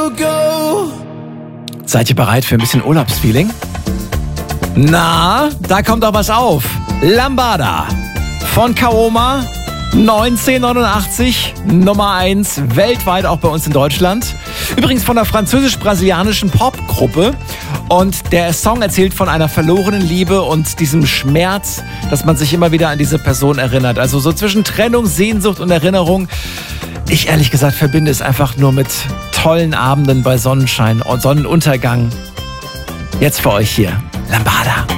you go. Seid ihr bereit für ein bisschen Urlaubsfeeling? Na, da kommt doch was auf. Lambada von Kaoma, 1989, Nummer 1 weltweit, auch bei uns in Deutschland. Übrigens von einer französisch-brasilianischen Popgruppe. Und der Song erzählt von einer verlorenen Liebe und diesem Schmerz, dass man sich immer wieder an diese Person erinnert. Also so zwischen Trennung, Sehnsucht und Erinnerung. Ich ehrlich gesagt verbinde es einfach nur mit tollen Abenden bei Sonnenschein und Sonnenuntergang. Jetzt für euch hier, Lambada.